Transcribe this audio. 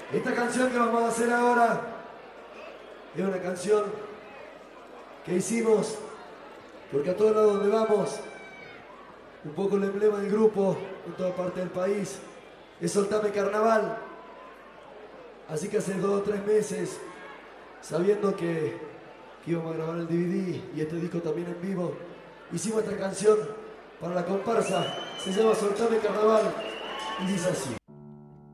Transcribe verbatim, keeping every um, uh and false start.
Esta canción que vamos a hacer ahora es una canción que hicimos porque a todos lados donde vamos, un poco el emblema del grupo en toda parte del país es Soltame Carnaval. Así que hace dos o tres meses, sabiendo que, que íbamos a grabar el D V D y este disco también en vivo, hicimos esta canción para la comparsa. Se llama Soltame Carnaval y dice así.